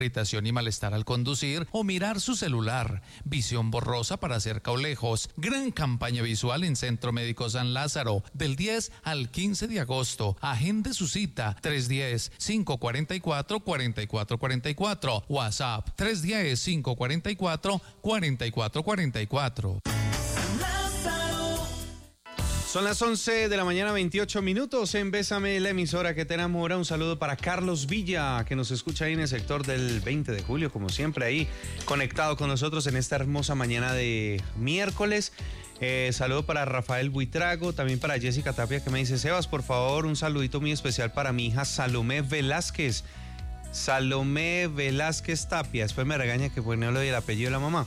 irritación y malestar al conducir o mirar su celular, visión borrosa para cerca o lejos. Gran campaña visual en Centro Médico San Lázaro, del 10 al 15 de agosto. Agende su cita, 310-544-4444. WhatsApp, 310-544-4444. Son las 11 de la mañana, 28 minutos en Bésame, la emisora que te enamora. Un saludo para Carlos Villa, que nos escucha ahí en el sector del 20 de julio, como siempre, ahí conectado con nosotros en esta hermosa mañana de miércoles. Saludo para Rafael Buitrago, también para Jessica Tapia, que me dice: Sebas, por favor, un saludito muy especial para mi hija Salomé Velázquez. Salomé Velázquez Tapia, después me regaña que pues no le doy el apellido de la mamá.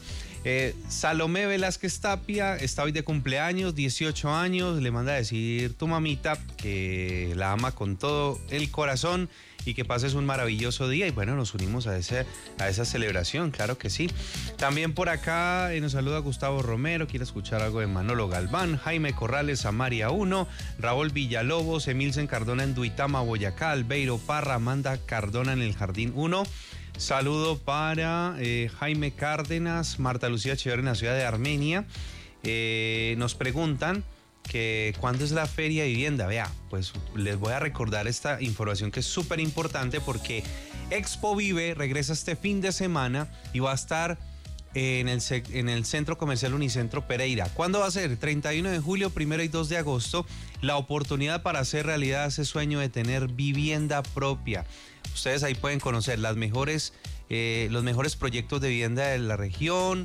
Salomé Velázquez Tapia está hoy de cumpleaños, 18 años, le manda a decir tu mamita que la ama con todo el corazón y que pases un maravilloso día. Y bueno, nos unimos a esa celebración, claro que sí. También por acá nos saluda Gustavo Romero, quiere escuchar algo de Manolo Galván, Jaime Corrales, Samaria 1, Raúl Villalobos, Emilsen Cardona en Duitama, Boyacá, Albeiro Parra, Amanda Cardona en el Jardín 1. Saludo para Jaime Cárdenas, Marta Lucía Echeverri en la ciudad de Armenia. Nos preguntan que cuándo es la feria de vivienda. Vea, pues les voy a recordar esta información que es súper importante porque Expo Vive regresa este fin de semana y va a estar en el Centro Comercial Unicentro Pereira. ¿Cuándo va a ser? 31 de julio, 1 y 2 de agosto. La oportunidad para hacer realidad ese sueño de tener vivienda propia. Ustedes ahí pueden conocer los mejores proyectos de vivienda de la región,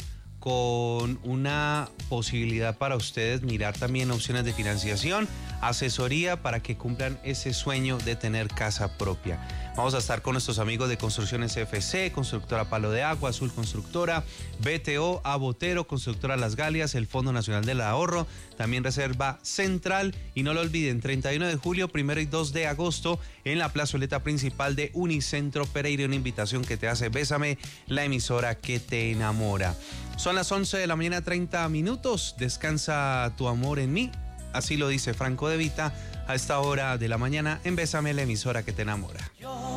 con una posibilidad para ustedes mirar también opciones de financiación, asesoría para que cumplan ese sueño de tener casa propia. Vamos a estar con nuestros amigos de Construcciones FC, Constructora Palo de Agua, Azul Constructora, BTO, Abotero, Constructora Las Galias, el Fondo Nacional del Ahorro, también Reserva Central. Y no lo olviden, 31 de julio, 1 y 2 de agosto, en la plazoleta principal de Unicentro Pereira, una invitación que te hace Bésame, la emisora que te enamora. Son las 11 de la mañana, 30 minutos. Descansa tu amor en mí. Así lo dice Franco De Vita a esta hora de la mañana en Bésame, la emisora que te enamora.